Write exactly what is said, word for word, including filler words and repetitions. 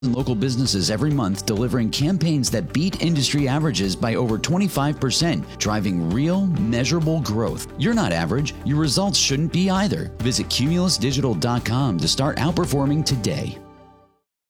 local businesses every month, delivering campaigns that beat industry averages by over twenty-five percent, driving real, measurable growth. You're not average. Your results shouldn't be either. Visit Cumulus Digital dot com to start outperforming today.